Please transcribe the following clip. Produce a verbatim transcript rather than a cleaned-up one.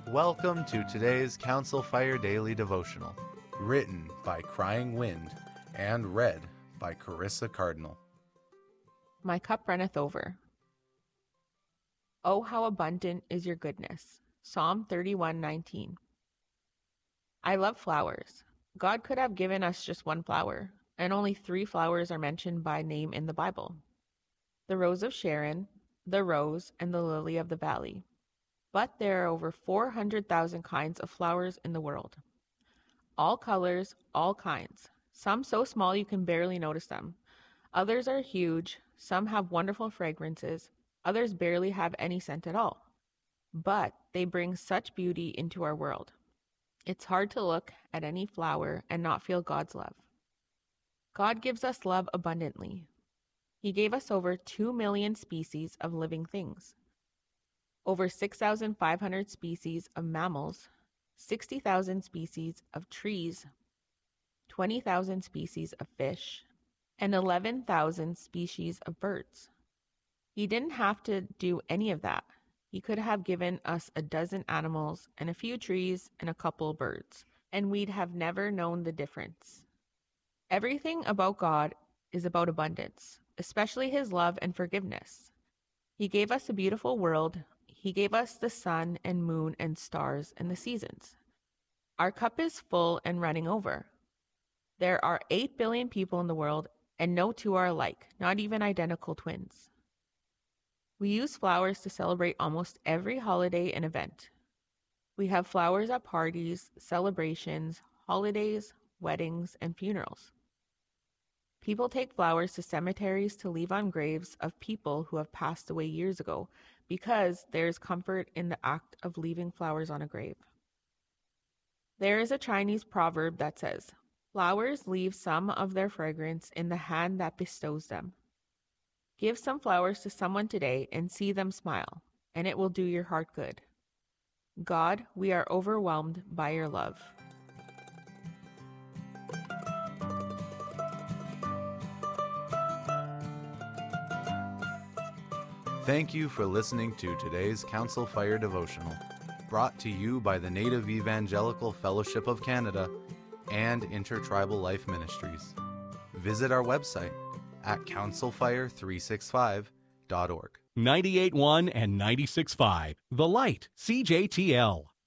Welcome to today's Council Fire Daily Devotional, written by Crying Wind and read by Carissa Cardinal. My cup runneth over. Oh, how abundant is your goodness. Psalm thirty-one nineteen. I love flowers. God could have given us just one flower, and only three flowers are mentioned by name in the Bible: the rose of Sharon, the rose, and the lily of the valley. But there are over four hundred thousand kinds of flowers in the world. All colors, all kinds. Some so small you can barely notice them. Others are huge. Some have wonderful fragrances. Others barely have any scent at all. But they bring such beauty into our world. It's hard to look at any flower and not feel God's love. God gives us love abundantly. He gave us over two million species of living things, over six thousand five hundred species of mammals, sixty thousand species of trees, twenty thousand species of fish, and eleven thousand species of birds. He didn't have to do any of that. He could have given us a dozen animals and a few trees and a couple birds, and we'd have never known the difference. Everything about God is about abundance, especially His love and forgiveness. He gave us a beautiful world. He gave us the sun and moon and stars and the seasons. Our cup is full and running over. There are eight billion people in the world, and no two are alike, not even identical twins. We use flowers to celebrate almost every holiday and event. We have flowers at parties, celebrations, holidays, weddings, and funerals. People take flowers to cemeteries to leave on graves of people who have passed away years ago, because there is comfort in the act of leaving flowers on a grave. There is a Chinese proverb that says, "Flowers leave some of their fragrance in the hand that bestows them." Give some flowers to someone today and see them smile, and it will do your heart good. God, we are overwhelmed by your love. Thank you for listening to today's Council Fire Devotional, brought to you by the Native Evangelical Fellowship of Canada and Intertribal Life Ministries. Visit our website at council fire three sixty-five dot org. ninety-eight point one and ninety-six point five, The Light, C J T L.